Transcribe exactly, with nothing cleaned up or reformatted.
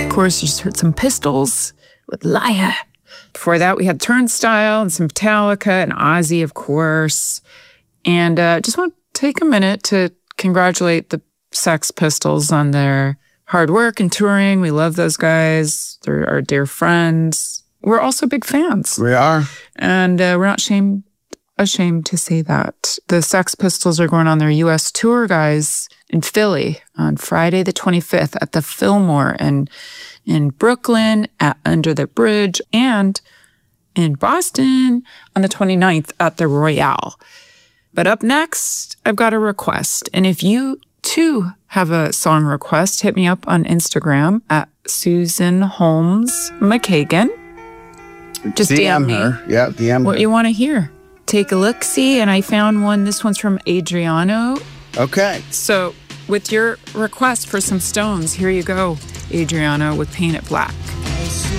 course, you just heard some Pistols with Liar. Before that, we had Turnstile and some Metallica and Ozzy, of course. And uh, just want to take a minute to congratulate the Sex Pistols on their hard work and touring. We love those guys. They're our dear friends. We're also big fans. We are. And uh, we're not ashamed, ashamed to say that. The Sex Pistols are going on their U S tour, guys, in Philly on Friday the twenty-fifth at the Fillmore, and in Brooklyn at Under the Bridge, and in Boston on the twenty-ninth at the Royale. But up next, I've got a request. And if you too have a song request, hit me up on Instagram at Susan Holmes McKagan. Just D M, D M her. Yeah, D M what her. you want to hear. Take a look-see, and I found one. This one's from Adriano. Okay. So with your request for some Stones, here you go, Adriano, with Paint It Black.